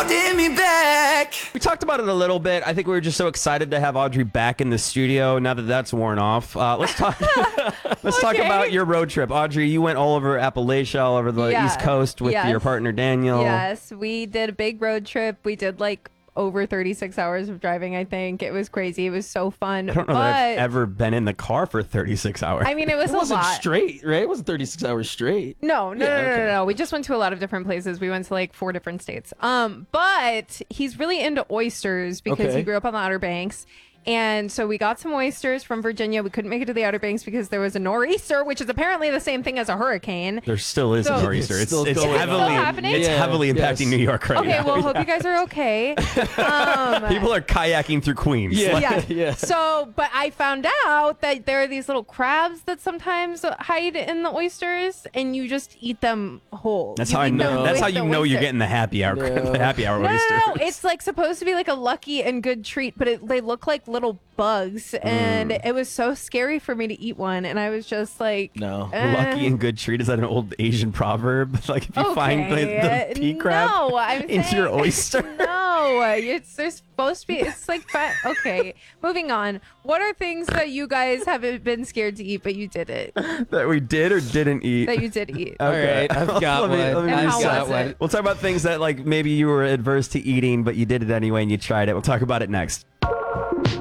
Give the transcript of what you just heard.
holding me back. We talked about it a little bit. I think we were just so excited to have Audrey back in the studio. Now that that's worn off, let's talk. Let's talk about your road trip, Audrey. You went all over Appalachia, all over the East Coast with your partner Daniel. Yes, we did a big road trip. We did like over 36 hours of driving, I think. It was crazy. It was so fun. I don't know that I've ever been in the car for 36 hours. I mean, it was It wasn't a lot. straight, right? It wasn't 36 hours straight. No. We just went to a lot of different places. We went to like 4 different states. But he's really into oysters because he grew up on the Outer Banks. And so we got some oysters from Virginia. We couldn't make it to the Outer Banks because there was a nor'easter, which is apparently the same thing as a hurricane. There still is a nor'easter. It's It's still happening? heavily impacting New York right now. Okay, well, hope you guys are okay. People are kayaking through Queens. Yeah. So, but I found out that there are these little crabs that sometimes hide in the oysters, and you just eat them whole. That's You how I eat them know. That's with how the you know you're oyster. getting the happy hour. No. The happy hour No, oysters. it's like supposed to be like a lucky and good treat, but they look like little bugs, and it was so scary for me to eat one, and I was just like, No. Lucky and good treat. Is that an old Asian proverb? Like if you find the pea crab no, I'm into your saying- oyster. No, there's supposed to be. It's like okay. Moving on. What are things that you guys haven't been scared to eat, but you did it? That we did or didn't eat. That you did eat. All right, I've got one. And I've how got was one. it? We'll talk about things that like maybe you were adverse to eating, but you did it anyway and you tried it. We'll talk about it next.